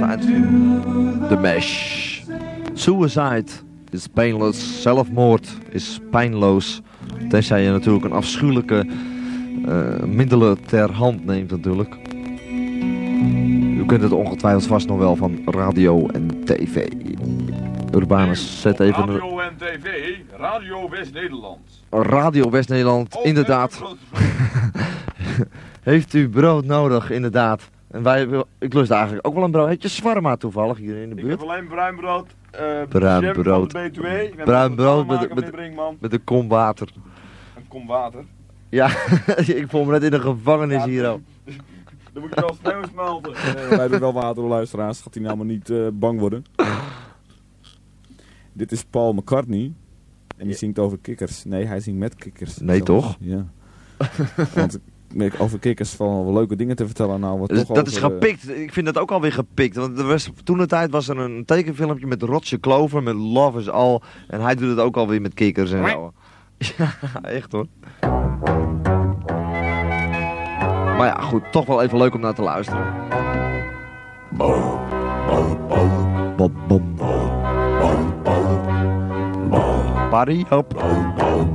Suicide. The Mesh. Suicide is painless. Zelfmoord is pijnloos. Tenzij je natuurlijk een afschuwelijke middelen ter hand neemt natuurlijk. U kent het ongetwijfeld vast nog wel van radio en tv. Urbanus, zet even... Radio en tv, Radio West-Nederland. Radio West-Nederland, inderdaad. Heeft u brood nodig, inderdaad. En ik lust eigenlijk ook wel een brood. Heb je shawarma toevallig hier in de buurt? Ik heb alleen bruin brood. Bruin brood. Bruin brood met een kom water. Een kom water? Ja, ik voel me net in een gevangenis hier al. Dan moet je wel sneeuw smelten. Wij hebben wel water, luisteraars. Gaat hij nou maar niet bang worden. Dit is Paul McCartney. En die zingt over kikkers. Nee, hij zingt met kikkers. Nee, zelfs. toch? Ja. Want over kikkers vallen wel leuke dingen te vertellen. Nou, dus dat is gepikt. Ik vind dat ook alweer gepikt. Want toen de tijd was er een tekenfilmpje met Roger Clover, met Love is All. En hij doet het ook alweer met kikkers en zo. Ja, echt hoor. Maar ja, goed. Toch wel even leuk om naar te luisteren. Bom, bom. Party, hop.